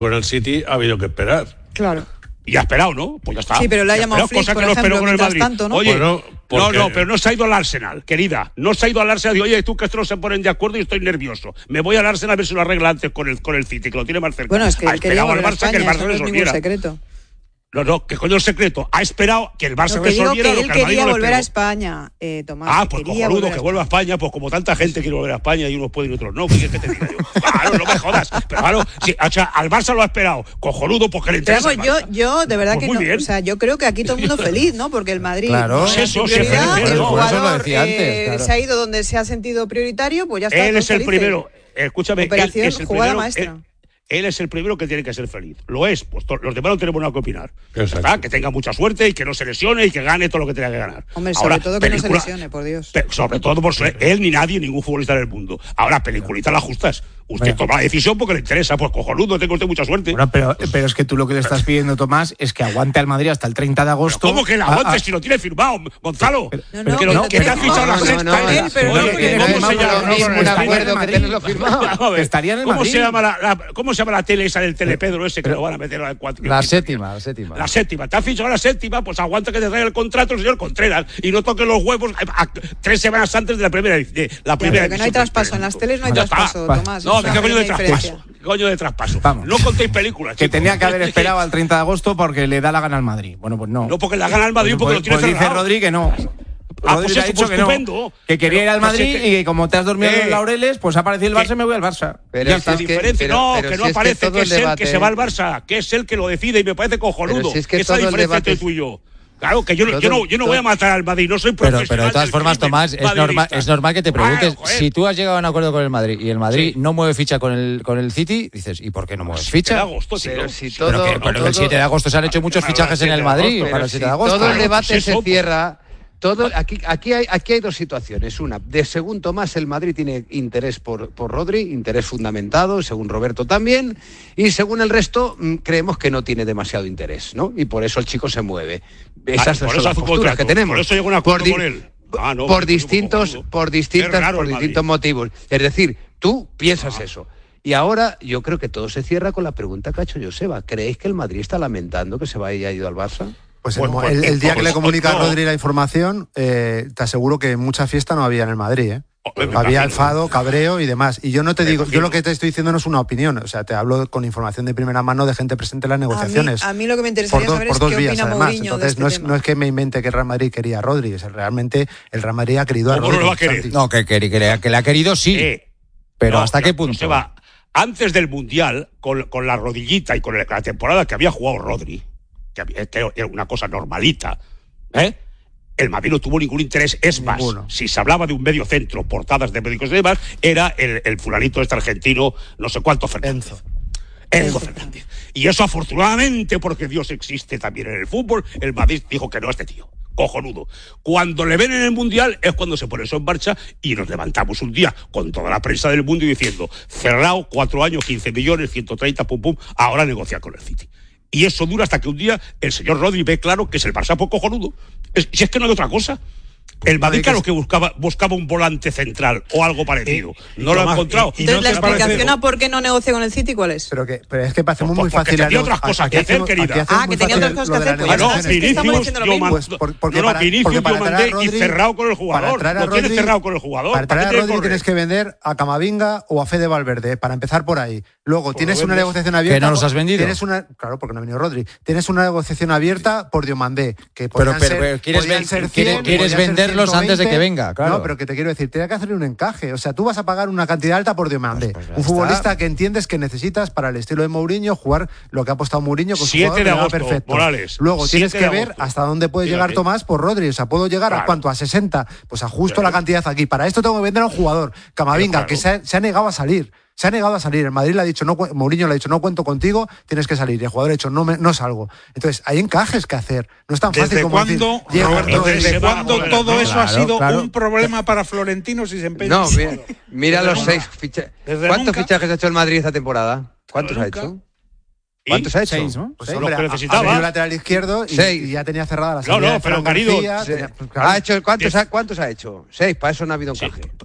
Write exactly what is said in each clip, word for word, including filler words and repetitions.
Con el City ha habido que esperar. Claro. Y ha esperado, ¿no? Pues ya está. Sí, pero le ha llamado Flick, cosa por que no ejemplo, esperó con el Madrid. tanto, ¿no? Oye, bueno, no, no, pero no se ha ido al Arsenal, querida. No se ha ido al Arsenal. Digo, oye, tú que estos no se ponen de acuerdo y estoy nervioso. Me voy al Arsenal a ver si lo arregla antes con el, con el City, que lo tiene más cerca. Bueno, es que ha él quería esperado al volver a Barça España, que el Barça eso no es ningún resolviera. secreto. No, no, que coño el secreto. Ha esperado que el Barça Lo que digo resolviera que lo él que al Madrid quería no le volver a esperó. España, eh, Tomás. Ah, pues quería cojonudo, volver a que vuelva a España, pues como tanta gente quiere volver a España y unos pueden y otros no, ¿qué te diga yo? Claro, no me jodas. Pero claro, sí, o sea, al Barça lo ha esperado, cojonudo, porque le interesa. Pero vamos, yo, yo, de verdad Pues que muy no, bien. o sea, yo creo que aquí todo el mundo feliz, ¿no? Porque el Madrid Claro. no Pues era eso, su sí, prioridad, sí, el por eso jugador lo decía antes, eh, claro. se ha ido donde se ha sentido prioritario, pues ya está. Él todos es el felices. primero, escúchame, Operación él es el jugada primero, maestra. Él, él es el primero que tiene que ser feliz. Lo es, pues to- los demás no tenemos nada que opinar. Exacto. ¿Verdad? Que tenga mucha suerte y que no se lesione y que gane todo lo que tenga que ganar. Hombre, sobre Ahora, todo que película- no se lesione, por Dios. Pe- sobre todo por ser él ni nadie, ningún futbolista en el mundo. Ahora, peliculitas las justas. Usted Bueno. toma la decisión porque le interesa, pues cojonudo, tenga usted mucha suerte. Bueno, pero, pero es que tú lo que le estás pidiendo, Tomás, es que aguante al Madrid hasta el treinta de agosto. ¿Cómo que la Ah, aguante ah, si lo tiene firmado, Gonzalo? No, no, que no, lo- que te ha no, fichado la no, sexta. no, no, ¿eh? él, pero Oye, no, ¿cómo no, se no, llama? no, no, ¿Cómo no, se no, llama? no, que tenerlo firmado. Vamos a ver, Que estaría en el ¿Cómo Madrid. se llama la, la- ¿Cómo se llama la tele esa del Telepedro ese que pero- lo van a meter a la cuatro? La séptima, la séptima. La séptima. ¿Te has fichado la séptima? Pues aguanta que te traiga el contrato el señor Contreras y no toque los huevos a, a, tres semanas antes de la primera de la Ya, primera pero que no hay edición del traspaso, en las teles no hay Ya está. traspaso, Tomás. No, esa ¿qué es coño la de diferencia. traspaso? ¿Qué coño de traspaso? Vamos. No contéis películas, Que chicos. tenía que haber Es esperado al treinta de agosto porque le da la gana al Madrid. Bueno, pues no. No, porque la gana el Madrid, porque pues, lo tiene pues dice cerrado. Rodri que no. Ah, Rodri pues le ha eso, dicho pues que no. estupendo. Que quería ir al Pero, pues, Madrid es que- y que como te has dormido en Eh, los laureles, pues ha aparecido el Barça que- y me voy al Barça. Pero Ya si está. es que- diferencia. pero- no, pero que si no es que aparece todo que, el es él debate- que se va al Barça, que es él que lo decide y me parece cojonudo. Pero si es que Esa todo el diferencia debate entre es- tú y yo. Claro, que yo, no- todo- yo, no, yo no voy a matar al Madrid, no soy Pero, profesional. pero de todas del formas, crimen Tomás, es madridista. normal, es normal que te preguntes, Claro, joder. si tú has llegado a un acuerdo con el Madrid y el Madrid Sí. no mueve ficha con el, con el City, dices, ¿y por qué no mueves ficha? De agosto, tío. Pero, Sí, pero todo- que- pero todo- el siete de agosto se han hecho muchos Pero fichajes el en el siete de Madrid agosto, para el pero siete si de agosto. Todo el Claro, debate pues se eso, cierra. Todo, aquí, aquí, hay, aquí hay dos situaciones. Una, de según Tomás, el Madrid tiene interés por, por Rodri, interés fundamentado, según Roberto también, y según el resto, mm, creemos que no tiene demasiado interés, ¿no? Y por eso el chico se mueve. Esas por son eso las hace un posturas contrato, que tenemos. por eso llega a un acuerdo Por di- con él. Ah, no, por que es un poco distintos, cojonudo. por Es distintas, raro por el Madrid. distintos motivos. Es decir, tú piensas eso. Y ahora yo creo que todo se cierra con la pregunta que ha hecho Joseba. ¿Creéis que el Madrid está lamentando que se vaya ido al Barça? Pues Pues, el, pues, el- el día que pues, le comunica a no. Rodri la información, eh, te aseguro que mucha fiesta no había en el Madrid, ¿eh? Oh, me Había imagino. enfado, cabreo y demás. Y yo no te Me digo, yo imagino. lo que te estoy diciendo no es una opinión, o sea, te hablo con información de primera mano de gente presente en las A mí, negociaciones. a mí lo que me por interesaría dos, saber por es dos qué vías, opina además. Mourinho de Entonces, este no, es, tema. no es que me invente que el Real Madrid quería a Rodri, es, realmente el Real Madrid ha querido a ¿Cómo Rodri. no lo va a querer? Santi. No, que, que, que le, que le ha querido sí, Eh, pero no, ¿hasta no, qué no punto? se va. Antes del Mundial, con, con la rodillita y con la, la temporada que había jugado Rodri, que, había- que era una cosa normalita, ¿eh? El Madrid no tuvo ningún interés. Es más, Ninguno. si se hablaba de un medio centro, portadas de médicos y demás, era el, el fulanito este argentino, no sé cuánto Fernández. Enzo. Enzo Fernández. Y eso afortunadamente, porque Dios existe también en el fútbol, el Madrid dijo que no a este tío. Cojonudo. Cuando le ven en el Mundial es cuando se pone eso en marcha y nos levantamos un día con toda la prensa del mundo y diciendo, cerrado, cuatro años, quince millones, ciento treinta, pum pum, ahora negociar con el City. Y eso dura hasta que un día el señor Rodri ve claro que es el Barça por cojonudo. Es- si es que no hay otra cosa. El Madrid, claro que buscaba, buscaba un volante central o algo parecido. Y- y no lo ha Tomás, encontrado. y- y Entonces, no la te parece- explicación a por qué no negocia con el City, ¿cuál es? Pero, que, pero es que parece muy, muy Pues porque fácil. tenía a- otras cosas aquí que hacer, hacemos- querida. aquí hacemos Ah, muy que tenía fácil otras cosas lo que de la hacer, pues Ah, ya no, está, es que estamos Vinicius, diciendo lo yo mismo. man- Pues por- porque no, no, para- Vinicius porque yo para traer a mandé y Rodri- cerrado con el Para jugador. traer a Lo tienes Rodri- cerrado con el jugador. Para ¿Para traer qué a te Rodri corre? tienes que vender a Camavinga o a Fede Valverde, para empezar por ahí. Luego tienes lo una vendes. negociación abierta. ¿Que no los por- has vendido? Tienes una, claro, porque no ha venido Rodri. Tienes una negociación abierta por Diomandé. Que Pero, podían pero, ser- pero quieres, podían ven- ser quieres- cien, quieres podían ser venderlos antes de que ciento veinte. venga, claro. No, pero que te quiero decir, tiene que hacer un encaje. O sea, tú vas a pagar una cantidad alta por Diomandé. Pues, pues ya un está. futbolista que entiendes que necesitas para el estilo de Mourinho jugar lo que ha apostado Mourinho con su siete jugador de que le va agosto, perfecto. Morales. Luego tienes siete que de ver agosto. hasta dónde puede Fíjate. llegar Tomás por Rodri. O sea, puedo llegar a Claro. cuánto, a sesenta. Pues ajusto Claro. la cantidad aquí. Para esto tengo que vender a un jugador, Camavinga, Pero claro. que se ha, se ha negado a salir. Se ha negado a salir. El Madrid le ha dicho, no, cu- Mourinho le ha dicho, no cuento contigo, tienes que salir. Y el jugador ha dicho, no, me, no salgo. Entonces, hay encajes que hacer. No es tan fácil ¿Desde como cuándo, decir, llega, Roberto, no, desde desde se va, cuándo joder, todo no, eso ha claro, sido claro. un problema para Florentino si se empeña? No, mira, mira los seis fichajes. Desde ¿Cuántos nunca. fichajes ha hecho el Madrid esta temporada? ¿Cuántos ha Nunca. hecho? ¿Y? ¿Cuántos ha hecho? Seis, ¿no? Pues Seis. hombre, Lo que ha- ha necesitaba. venido lateral izquierdo y, Seis. y ya tenía cerrada la No, salida no, de pero Fran querido, García, Sí. tenía- pues claro. Ha hecho, ¿cuántos, Diez. ha, ¿Cuántos ha hecho? Seis, para eso no ha habido Sí. encaje.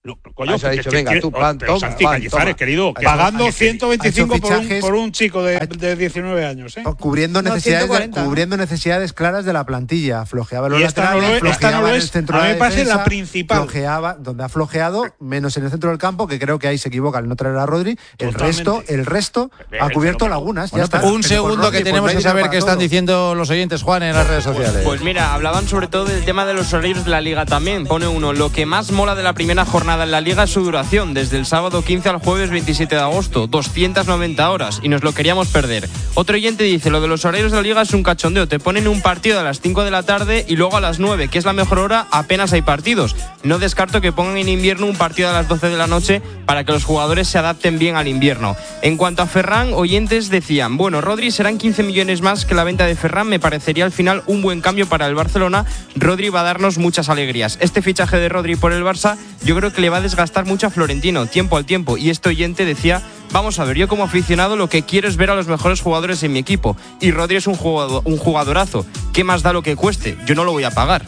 No, coño, Eso ha que- dicho, que- venga, que- tú, oh, pan, pero toma, Santi pan, Cañizares, toma. querido. que- Pagando que- ciento veinticinco ha hecho por un, fichajes- por un chico de, ha- de diecinueve años, ¿eh? Cubriendo No, necesidades, ciento cuarenta, ¿no? cubriendo necesidades claras de la plantilla. Flojeaba los Y esta no laterales, lo es- esta no flojeaba lo en es. el centro A de mí la me parece defensa, la principal. Flojeaba, donde ha flojeado, menos en el centro del campo, que creo que ahí se equivoca al no traer a Rodri. El Totalmente. resto, el resto Bien, ha cubierto pero- lagunas. Bueno, ya está. pero un Pero segundo con Rodri, que pues tenemos no hay que dinero saber para qué están todo. diciendo los oyentes, Juan, en las redes sociales. Pues mira, hablaban sobre todo del tema de los horarios de la Liga también. Pone uno, lo que más mola de la primera jornada en la Liga es su duración, desde el sábado quince al jueves veintisiete de agosto, doscientas noventa horas, y nos lo queríamos perder. Otro oyente dice, lo de los horarios de la Liga es un cachondeo, te ponen un partido a las cinco de la tarde y luego a las nueve, que es la mejor hora, apenas hay partidos. No descarto que pongan en invierno un partido a las doce de la noche para que los jugadores se adapten bien al invierno. En cuanto a Ferran, oyentes decían, bueno, Rodri serán quince millones más que la venta de Ferran, me parecería al final un buen cambio para el Barcelona. Rodri va a darnos muchas alegrías. Este fichaje de Rodri por el Barça yo creo que le va a desgastar mucho a Florentino, tiempo al tiempo. Y este oyente decía, vamos a ver, yo como aficionado lo que quiero es ver a los mejores jugadores en mi equipo. Y Rodri es un, jugador, un jugadorazo. ¿Qué más da lo que cueste? Yo no lo voy a pagar.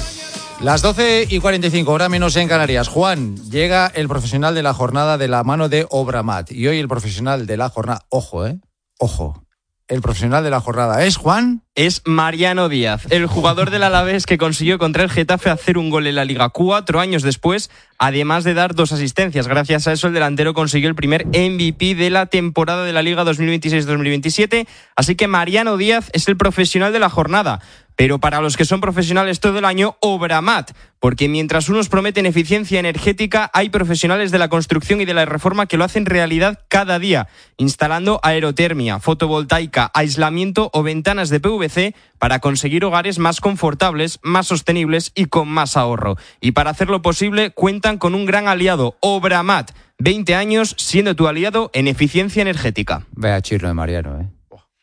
Las doce y cuarenta y cinco, hora menos en Canarias. Juan, llega el profesional de la jornada de la mano de Obramat. Y hoy el profesional de la jornada, ojo, eh, ojo, el profesional de la jornada es Juan. Es Mariano Díaz, el jugador del Alavés que consiguió contra el Getafe hacer un gol en la Liga cuatro años después, además de dar dos asistencias. Gracias a eso el delantero consiguió el primer M V P de la temporada de la Liga dos mil veintiséis dos mil veintisiete. Así que Mariano Díaz es el profesional de la jornada. Pero para los que son profesionales todo el año, Obramat, porque mientras unos prometen eficiencia energética, hay profesionales de la construcción y de la reforma que lo hacen realidad cada día, instalando aerotermia, fotovoltaica, aislamiento o ventanas de P V C para conseguir hogares más confortables, más sostenibles y con más ahorro. Y para hacerlo posible, cuentan con un gran aliado, Obramat, veinte años siendo tu aliado en eficiencia energética. Vea chirlo de Mariano, eh.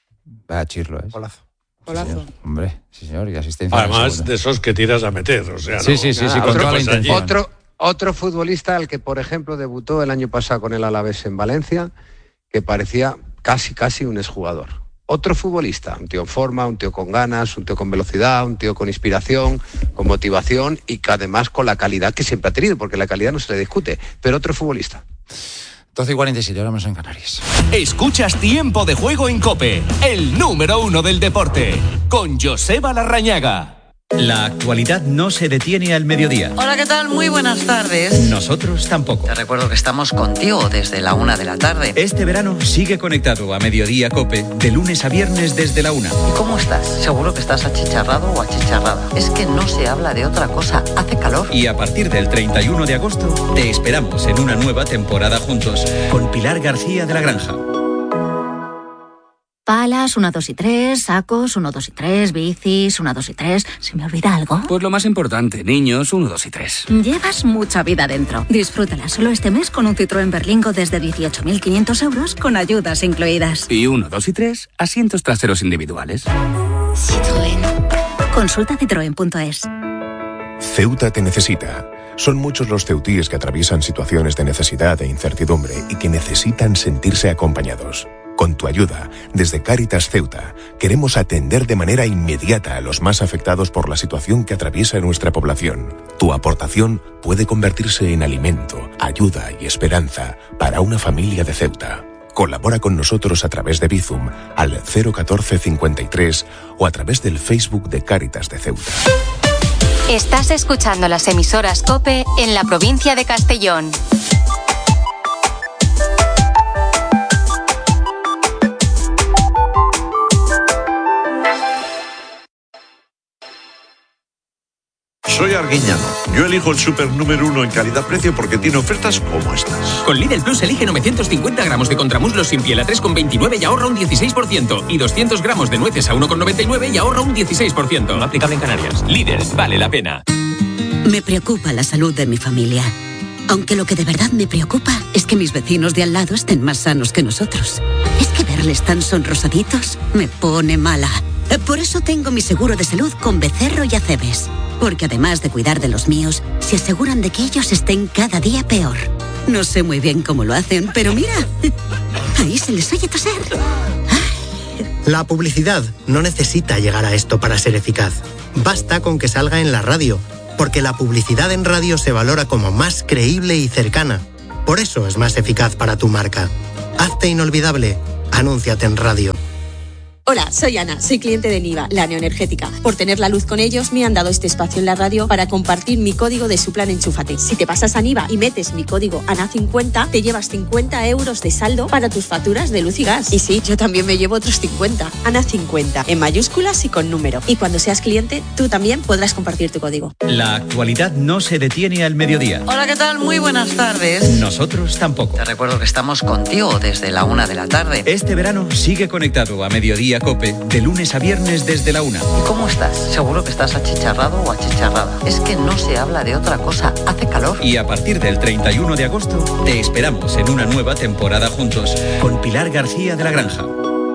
Vea chirlo, eh. Golazo. Golazo. Sí, señor. Hombre, sí señor, y asistencia. Además de esos que tiras a meter, o sea, Sí, no- sí, sí, sí, Nada, con otro- toda la pues allí. intención. Otro, otro futbolista al que, por ejemplo, debutó el año pasado con el Alavés en Valencia, que parecía casi, casi un exjugador. Otro futbolista, un tío en forma, un tío con ganas, un tío con velocidad, un tío con inspiración, con motivación y que además con la calidad que siempre ha tenido, porque la calidad no se le discute, pero otro futbolista. doce y cuarenta y siete, hora menos en Canarias. Escuchas Tiempo de Juego en COPE, el número uno del deporte, con Joseba Larrañaga. La actualidad no se detiene al mediodía. Hola, ¿qué tal? Muy buenas tardes. Nosotros tampoco. Te recuerdo que estamos contigo desde la una de la tarde. Este verano sigue conectado a Mediodía COPE de lunes a viernes desde la una. ¿Y cómo estás? Seguro que estás achicharrado o achicharrada. Es que no se habla de otra cosa. Hace calor. Y a partir del treinta y uno de agosto te esperamos en una nueva temporada juntos con Pilar García de la Granja. Palas, una, dos y tres, sacos, uno, dos y tres, bicis, una, dos y tres. ¿Se me olvida algo? Pues lo más importante, niños, uno, dos y tres. Llevas mucha vida dentro. Disfrútala solo este mes con un Citroën Berlingo desde dieciocho mil quinientos euros con ayudas incluidas. Y uno, dos y tres, asientos traseros individuales. Citroën. Consulta citroen punto es. Ceuta te necesita. Son muchos los ceutíes que atraviesan situaciones de necesidad e incertidumbre y que necesitan sentirse acompañados. Con tu ayuda, desde Cáritas Ceuta, queremos atender de manera inmediata a los más afectados por la situación que atraviesa nuestra población. Tu aportación puede convertirse en alimento, ayuda y esperanza para una familia de Ceuta. Colabora con nosotros a través de Bizum al cero uno cuatro cincuenta y tres o a través del Facebook de Cáritas de Ceuta. Estás escuchando las emisoras COPE en la provincia de Castellón. Soy Arguiñano. Yo elijo el súper número uno en calidad-precio porque tiene ofertas como estas. Con Lidl Plus elige novecientos cincuenta gramos de contramuslos sin piel a tres con veintinueve y ahorra un dieciséis por ciento. Y doscientos gramos de nueces a uno con noventa y nueve y ahorra un dieciséis por ciento. No aplicable en Canarias. Lidl, vale la pena. Me preocupa la salud de mi familia. Aunque lo que de verdad me preocupa es que mis vecinos de al lado estén más sanos que nosotros. Es que verles tan sonrosaditos me pone mala. Por eso tengo mi seguro de salud con Becerro y Acebes. Porque además de cuidar de los míos, se aseguran de que ellos estén cada día peor. No sé muy bien cómo lo hacen, pero mira, ahí se les oye toser. La publicidad no necesita llegar a esto para ser eficaz. Basta con que salga en la radio, porque la publicidad en radio se valora como más creíble y cercana. Por eso es más eficaz para tu marca. Hazte inolvidable. Anúnciate en radio. Hola, soy Ana, soy cliente de Niva, la neoenergética. Por tener la luz con ellos, me han dado este espacio en la radio para compartir mi código de su plan Enchúfate. Si te pasas a Niva y metes mi código A N A cincuenta, te llevas cincuenta euros de saldo para tus facturas de luz y gas. Y sí, yo también me llevo otros cincuenta. A N A cincuenta, en mayúsculas y con número. Y cuando seas cliente, tú también podrás compartir tu código. La actualidad no se detiene al mediodía. Hola, ¿qué tal? Muy buenas tardes. Nosotros tampoco. Te recuerdo que estamos contigo desde la una de la tarde. Este verano sigue conectado a Mediodía COPE, de lunes a viernes desde la una. ¿Y cómo estás? Seguro que estás achicharrado o achicharrada. Es que no se habla de otra cosa. Hace calor. Y a partir del treinta y uno de agosto, te esperamos en una nueva temporada juntos con Pilar García de la Granja.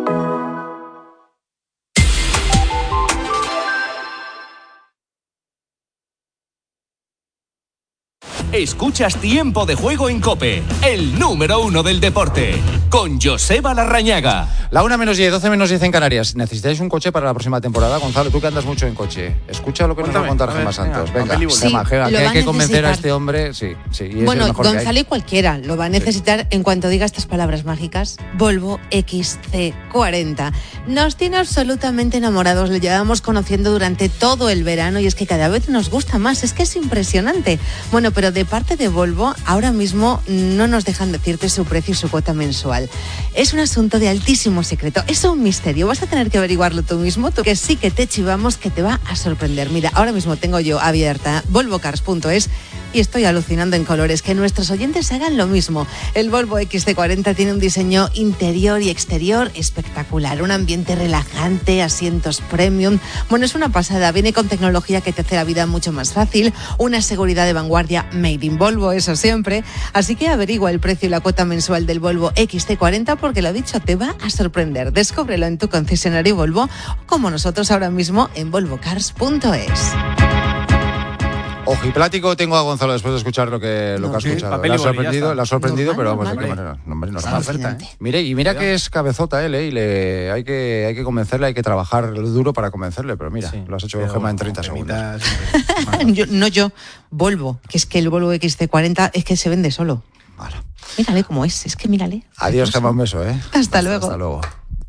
Escuchas Tiempo de Juego en COPE, el número uno del deporte, con Joseba Larrañaga. La una menos diez, doce menos diez en Canarias. ¿Necesitáis un coche para la próxima temporada? Gonzalo, tú que andas mucho en coche. Escucha lo que Cuéntame, nos va a contar Gemma Santos. Venga, Sí, Gemma, Gemma, lo que va hay a que convencer a necesitar. este hombre. Sí, sí. Y es Bueno, el mejor que hay. Gonzalo y cualquiera lo va a necesitar en cuanto diga estas palabras mágicas. Volvo X C cuarenta. Nos tiene absolutamente enamorados, le llevamos conociendo durante todo el verano y es que cada vez nos gusta más, es que es impresionante. Bueno, pero de parte de Volvo, ahora mismo no nos dejan decirte su precio y su cuota mensual. Es un asunto de altísimo secreto, es un misterio, vas a tener que averiguarlo tú mismo, tú que sí que te chivamos, que te va a sorprender. Mira, ahora mismo tengo yo abierta volvo cars punto es y estoy alucinando en colores, que nuestros oyentes hagan lo mismo. El Volvo X C cuarenta tiene un diseño interior y exterior espectacular, un ambiente relajante, asientos premium. Bueno, es una pasada, viene con tecnología que te hace la vida mucho más fácil, una seguridad de vanguardia made in Volvo, eso siempre. Así que averigua el precio y la cuota mensual del Volvo X C cuarenta porque lo dicho, te va a sorprender. Descúbrelo en tu concesionario Volvo o como nosotros ahora mismo en volvo cars punto es. Ojiplático tengo a Gonzalo después de escuchar lo que, lo No, que ha sí, escuchado. papel Le y ha boli, sorprendido, ya está. le ha sorprendido, Normal, pero vamos, normal. de qué manera. No, hombre, normal. Alucinante. Mire, y mira que es cabezota él, ¿eh? Y le, hay, que, hay que convencerle, hay que trabajar duro para convencerle, pero mira, Sí, lo has hecho pero Gemma en treinta segundos. Gemita, Yo- no yo, Volvo, que es que el Volvo X C cuarenta es que se vende solo. Vale. Mírale cómo es, es que mírale. Adiós, Gemma, un beso, ¿eh? Hasta luego. Hasta luego.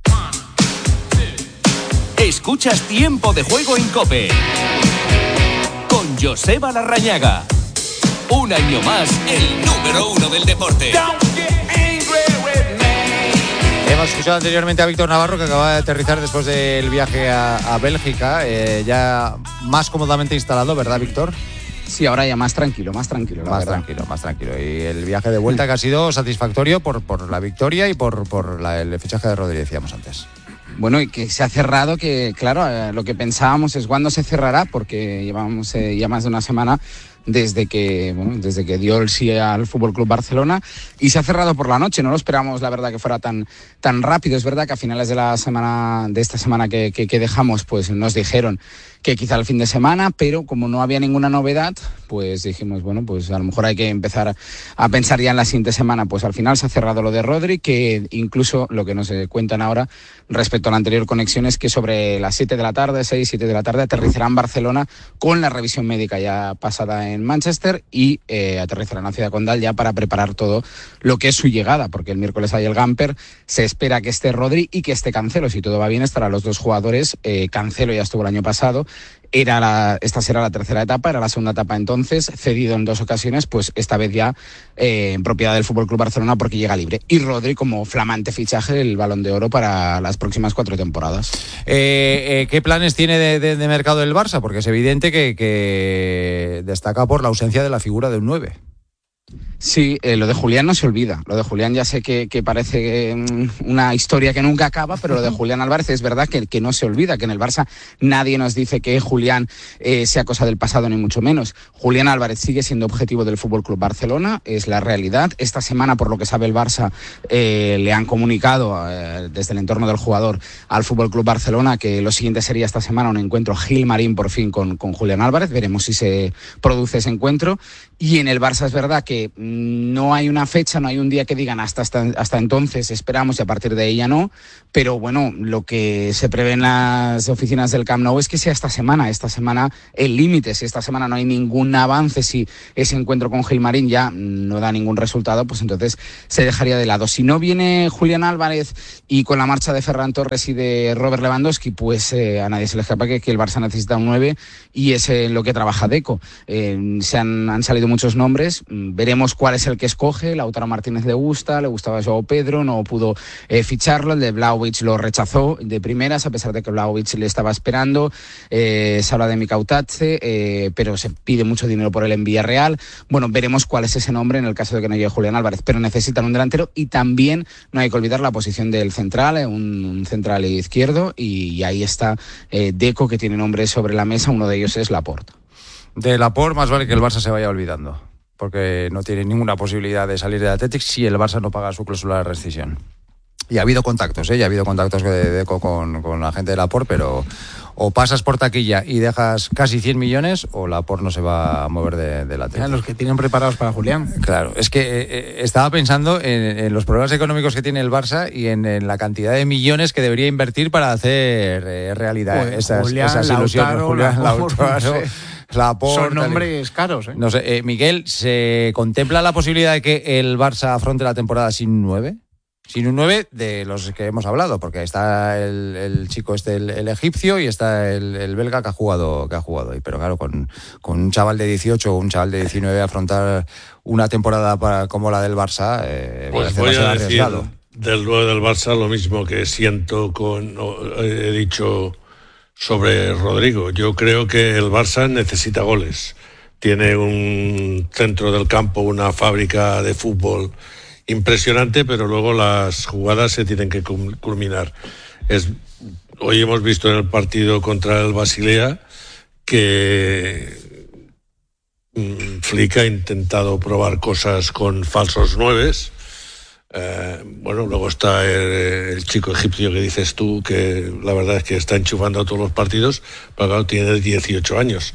Escuchas Tiempo de Juego en COPE, con Joseba Larrañaga. Un año más, el número uno del deporte. Hemos escuchado anteriormente a Víctor Navarro, que acaba de aterrizar después del viaje a, a Bélgica, eh, ya más cómodamente instalado, ¿verdad, Víctor? Sí, ahora ya más tranquilo, más tranquilo. La Más verdad. tranquilo, más tranquilo. Y el viaje de vuelta que ha sido satisfactorio por, por la victoria y por, por la- el fichaje de Rodri, decíamos antes. Bueno, y que se ha cerrado, que claro, eh, lo que pensábamos es cuándo se cerrará, porque llevamos eh, ya más de una semana desde que, bueno, desde que dio el sí al Fútbol Club Barcelona y se ha cerrado por la noche. No lo esperamos, la verdad, que fuera tan, tan rápido. Es verdad que a finales de la semana, de esta semana que, que, que dejamos, pues nos dijeron que quizá el fin de semana, pero como no había ninguna novedad, pues dijimos, bueno, pues a lo mejor hay que empezar a pensar ya en la siguiente semana. Pues al final se ha cerrado lo de Rodri, que incluso lo que nos cuentan ahora respecto a la anterior conexión es que sobre las siete de la tarde, seis, siete de la tarde, aterrizará en Barcelona con la revisión médica ya pasada en Manchester y eh, aterrizará en la ciudad condal ya para preparar todo lo que es su llegada, porque el miércoles hay el Gamper, se espera que esté Rodri y que esté Cancelo. Si todo va bien, estarán los dos jugadores. eh, Cancelo ya estuvo el año pasado. Era la, esta será la tercera etapa, era la segunda etapa entonces, cedido en dos ocasiones, pues esta vez ya eh, en propiedad del F C Barcelona porque llega libre. Y Rodri como flamante fichaje, el Balón de Oro para las próximas cuatro temporadas. Eh, eh, ¿Qué planes tiene de, de- de mercado el Barça? Porque es evidente que, que destaca por la ausencia de la figura de un nueve. Sí, eh, lo de Julián no se olvida. Lo de Julián ya sé que, que parece mm, una historia que nunca acaba, pero lo de Julián Álvarez es verdad que, que no se olvida, que en el Barça nadie nos dice que Julián eh, sea cosa del pasado, ni mucho menos. Julián Álvarez sigue siendo objetivo del F C Barcelona, es la realidad. Esta semana, por lo que sabe el Barça, eh, le han comunicado eh, desde el entorno del jugador al F C Barcelona que lo siguiente sería esta semana un encuentro Gil-Marín por fin con, con Julián Álvarez. Veremos si se produce ese encuentro. Y en el Barça es verdad que no hay una fecha, no hay un día que digan hasta, hasta, hasta entonces esperamos y a partir de ahí ya no, pero bueno, lo que se prevé en las oficinas del Camp Nou es que sea esta semana, esta semana el límite, si esta semana no hay ningún avance, si ese encuentro con Gilmarín ya no da ningún resultado, pues entonces se dejaría de lado. Si no viene Julián Álvarez y con la marcha de Ferran Torres y de Robert Lewandowski, pues eh, a nadie se le escapa que, que el Barça necesita un nueve y es en lo que trabaja Deco. Eh, se han, han salido muchos nombres, veremos cuál es el que escoge. Lautaro Martínez le gusta, le gustaba Joao Pedro, no pudo eh, ficharlo, el de Vlahovic lo rechazó de primeras, a pesar de que Vlahovic le estaba esperando, eh, se habla de Mika Utatze, eh, pero se pide mucho dinero por él en Villarreal. Bueno, veremos cuál es ese nombre en el caso de que no llegue Julián Álvarez, pero necesitan un delantero y también no hay que olvidar la posición del central, eh, un, un central izquierdo, y, y ahí está eh, Deco, que tiene nombres sobre la mesa, uno de ellos es Laporte. De Laporte más vale que el Barça se vaya olvidando, porque no tiene ninguna posibilidad de salir de Athletic si el Barça no paga su cláusula de rescisión. Y ha habido contactos, ¿eh? Ya ha habido contactos de Deco con, con la gente de Laporte, pero o pasas por taquilla y dejas casi cien millones o Laporte no se va a mover de, de la Athletic. Los que tienen preparados para Julián. Claro, es que eh, estaba pensando en, en los problemas económicos que tiene el Barça y en, en la cantidad de millones que debería invertir para hacer eh, realidad pues, esas, Julián, esas ilusiones. Lautaro, Julián, Laporte, Lautaro, no sé. Laporte, son nombres caros, ¿eh? No sé, eh, Miguel, ¿se contempla la posibilidad de que el Barça afronte la temporada sin nueve? Sin un nueve de los que hemos hablado, porque está el, el chico este, el, el egipcio, y está el, el belga que ha jugado que ha jugado ahí. Pero claro, con, con un chaval de dieciocho o un chaval de diecinueve afrontar una temporada para, como la del Barça, eh, pues voy a decir arriesgado. Del nueve del Barça lo mismo que siento con he dicho sobre Rodrigo. Yo creo que el Barça necesita goles. Tiene un centro del campo, una fábrica de fútbol impresionante, pero luego las jugadas se tienen que culminar. Es, hoy hemos visto en el partido contra el Basilea que mm, Flick ha intentado probar cosas con falsos nueves. Eh, bueno, luego está el, el chico egipcio que dices tú, que la verdad es que está enchufando a todos los partidos, pero claro, tiene dieciocho años.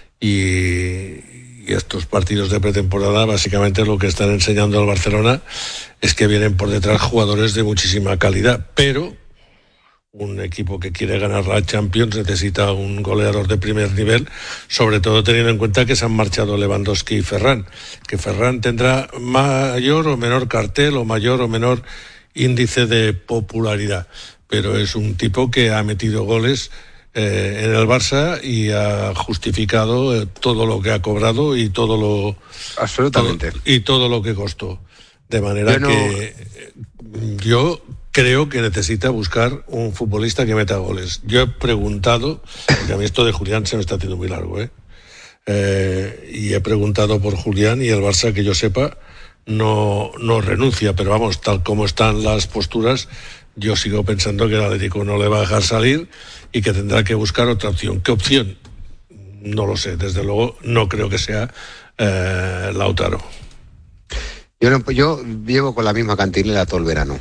Y... Y estos partidos de pretemporada, básicamente lo que están enseñando al Barcelona es que vienen por detrás jugadores de muchísima calidad, pero un equipo que quiere ganar la Champions necesita un goleador de primer nivel, sobre todo teniendo en cuenta que se han marchado Lewandowski y Ferran, que Ferran tendrá mayor o menor cartel o mayor o menor índice de popularidad, pero es un tipo que ha metido goles Eh, en el Barça y ha justificado eh, todo lo que ha cobrado y todo lo absolutamente todo, y todo lo que costó, de manera yo no... que eh, yo creo que necesita buscar un futbolista que meta goles. Yo he preguntado, porque a mí esto de Julián se me está haciendo muy largo, ¿eh? Eh, y he preguntado por Julián y el Barça, que yo sepa, no, no renuncia, pero vamos, tal como están las posturas, yo sigo pensando que el Atlético no le va a dejar salir y que tendrá que buscar otra opción. ¿Qué opción? No lo sé, desde luego no creo que sea eh, Lautaro. Yo, no, yo llevo con la misma cantinela todo el verano,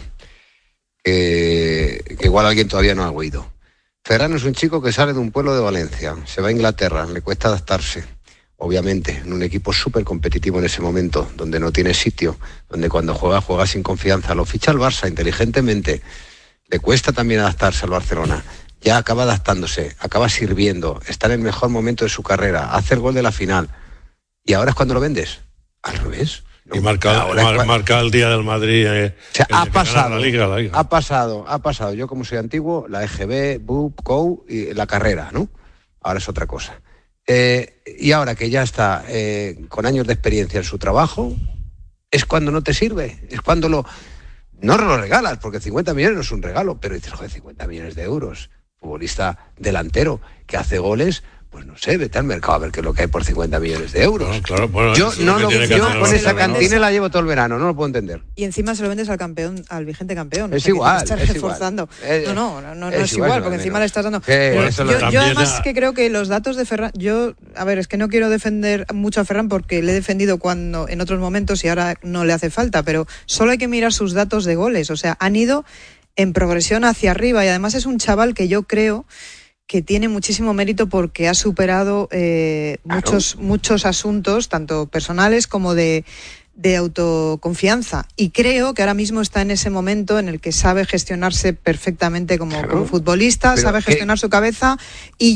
que, que igual alguien todavía no ha oído. Ferran es un chico que sale de un pueblo de Valencia, se va a Inglaterra, le cuesta adaptarse, obviamente, en un equipo súper competitivo en ese momento, donde no tiene sitio, donde cuando juega, juega sin confianza. Lo ficha el Barça inteligentemente, le cuesta también adaptarse al Barcelona. Ya acaba adaptándose, acaba sirviendo, está en el mejor momento de su carrera, hace el gol de la final. ¿Y ahora es cuando lo vendes? Al revés. No, y marca, mar, cuando... marca el día del Madrid. Eh, o sea, ha pasado, la Liga, la Liga. ha pasado, ha pasado. Yo, como soy antiguo, la E G B, B U P, C O U y la carrera, ¿no? Ahora es otra cosa. Eh, y ahora que ya está eh, con años de experiencia en su trabajo, es cuando no te sirve, es cuando lo no lo regalas, porque cincuenta millones no es un regalo, pero dices, joder, cincuenta millones de euros, futbolista delantero que hace goles, pues no sé, vete al mercado a ver qué es lo que hay por cincuenta millones de euros. No, claro, bueno, yo no lo, yo con esa cantina la llevo todo el verano, no lo puedo entender. Y encima se lo vendes al campeón, al vigente campeón. Es o sea, igual, que te es reforzando. igual. No, no, no, no, es no es igual, igual, porque encima no. le estás dando. Eh, yo, yo, yo además que creo que los datos de Ferran, yo, a ver, es que no quiero defender mucho a Ferran porque le he defendido cuando en otros momentos y ahora no le hace falta, pero solo hay que mirar sus datos de goles, o sea, han ido en progresión hacia arriba y además es un chaval que yo creo que tiene muchísimo mérito porque ha superado eh, claro. muchos muchos asuntos, tanto personales como de de autoconfianza, y creo que ahora mismo está en ese momento en el que sabe gestionarse perfectamente como, Claro. como futbolista, Pero sabe ¿qué? gestionar su cabeza, y